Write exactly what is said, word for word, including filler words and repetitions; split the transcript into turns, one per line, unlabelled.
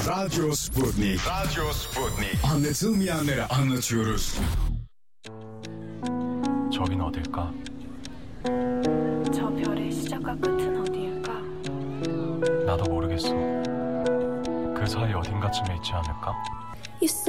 Radyo Sputnik. Radyo Sputnik. Anlatılmayanları anlatıyoruz.
저긴 어딜까?
저 별의 시작과 끝은 어디일까?
나도 모르겠어. 그 사이 어딘가쯤에 있지 않을까?